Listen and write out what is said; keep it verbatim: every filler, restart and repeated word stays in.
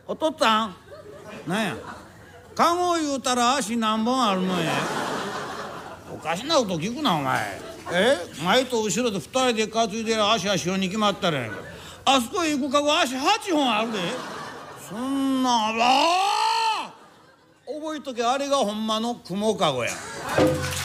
お父っつぁん、なんや、カゴ言うたら足何本あるのや。おかしなこと聞くなお前。え、前と後ろで二人で担いでる足はよに決まったらやんか。あそこへ行くカゴ足はちほんあるで。そんな、あ覚えとけ、あれがほんまの雲カゴや。